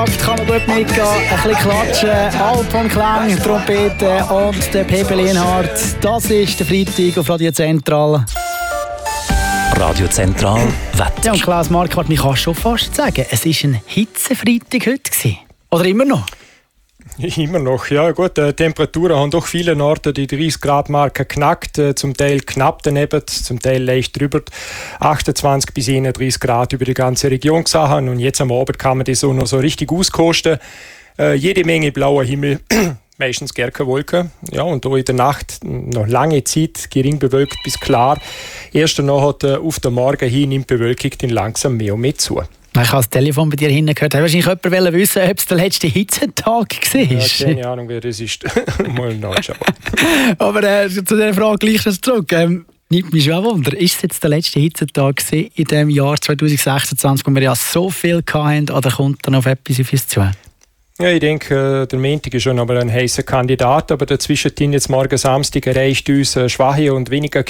Kann man gut mitgehen, ein bisschen klatschen, Alpenklang, Trompete und der Pepe Lienhardt. Das ist der Freitag auf Radio Zentral. Radio Zentral, Wetter. Ja, und Klaus Marquardt, man kann schon fast sagen, es war ein Hitzefreitag heute gewesen. Oder immer noch? Immer noch, ja gut. Temperaturen haben doch viele Orte die 30-Grad-Marke knackt, zum Teil knapp daneben, zum Teil leicht drüber. 28 bis 31 Grad über die ganze Region gesehen. Und jetzt am Abend kann man das so noch so richtig auskosten. Jede Menge blauer Himmel, meistens gar keine Wolken. Ja, und da in der Nacht noch lange Zeit gering bewölkt bis klar. Erst danach hat auf den Morgen hin nimmt die Bewölkung dann langsam mehr und mehr zu. Ich habe das Telefon bei dir hinten gehört. Hat wahrscheinlich jemand wissen, ob es der letzte Hitzetag war? Ja, keine Ahnung, wer das ist. Mal nachschauen. Aber zu dieser Frage gleich noch zurück. Nimmt mich schon ein Wunder. Ist es jetzt der letzte Hitzetag in diesem Jahr 2026, wo wir ja so viel hatten, oder kommt da noch etwas auf uns zu? Ja, ich denke, der Montag ist schon aber ein heißer Kandidat, aber dazwischen jetzt morgen Samstag erreicht uns schwache und weniger